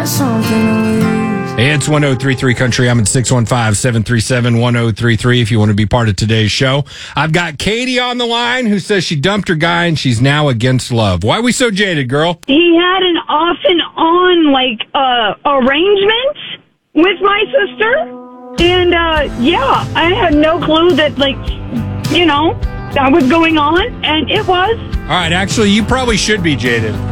It's 1033 Country. I'm at 615-737-1033 if you want to be part of today's show. I've got Katie on the line who says she dumped her guy and she's now against love. Why are we so jaded, girl? He had an off and on, arrangement with my sister. And, I had no clue that, that was going on. And it was. All right, actually, you probably should be jaded.